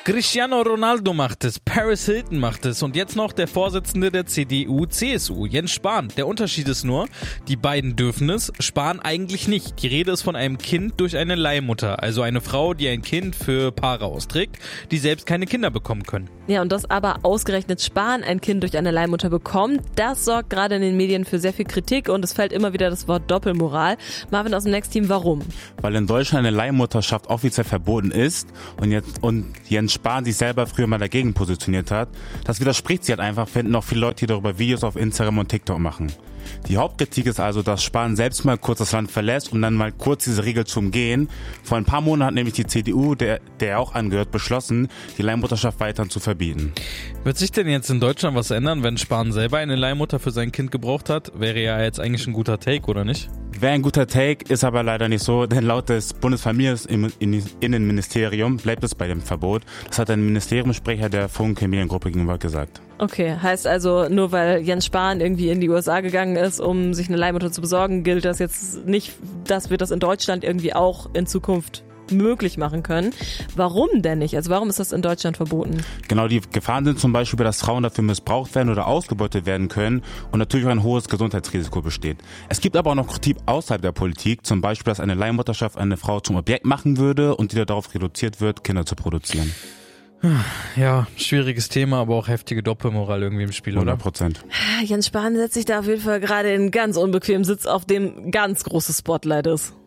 Cristiano Ronaldo macht es, Paris Hilton macht es und jetzt noch der Vorsitzende der CDU-CSU, Jens Spahn. Der Unterschied ist nur, die beiden dürfen es, Spahn eigentlich nicht. Die Rede ist von einem Kind durch eine Leihmutter, also eine Frau, die ein Kind für Paare austrägt, die selbst keine Kinder bekommen können. Ja, und dass aber ausgerechnet Spahn ein Kind durch eine Leihmutter bekommt, das sorgt gerade in den Medien für sehr viel Kritik und es fällt immer wieder das Wort Doppelmoral. Marvin aus dem Next Team, warum? Weil in Deutschland eine Leihmutterschaft offiziell verboten ist und Jens Spahn sich selber früher mal dagegen positioniert hat. Das widerspricht sich halt einfach, finden auch viele Leute, die darüber Videos auf Instagram und TikTok machen. Die Hauptkritik ist also, dass Spahn selbst mal kurz das Land verlässt, um dann mal kurz diese Regel zu umgehen. Vor ein paar Monaten hat nämlich die CDU, der er auch angehört, beschlossen, die Leihmutterschaft weiterhin zu verbieten. Wird sich denn jetzt in Deutschland was ändern, wenn Spahn selber eine Leihmutter für sein Kind gebraucht hat? Wäre ja jetzt eigentlich ein guter Take, oder nicht? Wäre ein guter Take, ist aber leider nicht so, denn laut des Bundesfamilieninnenministerium bleibt es bei dem Verbot. Das hat ein Ministeriumssprecher der Funke Mediengruppe gegenüber gesagt. Okay, heißt also, nur weil Jens Spahn irgendwie in die USA gegangen ist, um sich eine Leihmutter zu besorgen, gilt das jetzt nicht, dass wir das in Deutschland irgendwie auch in Zukunft möglich machen können. Warum denn nicht? Also warum ist das in Deutschland verboten? Genau, die Gefahren sind zum Beispiel, dass Frauen dafür missbraucht werden oder ausgebeutet werden können und natürlich auch ein hohes Gesundheitsrisiko besteht. Es gibt aber auch noch Kritik außerhalb der Politik, zum Beispiel, dass eine Leihmutterschaft eine Frau zum Objekt machen würde und die darauf reduziert wird, Kinder zu produzieren. Ja, schwieriges Thema, aber auch heftige Doppelmoral irgendwie im Spiel, oder? 100%. Jens Spahn setzt sich da auf jeden Fall gerade in einen ganz unbequemen Sitz, auf dem ganz großes Spotlight ist.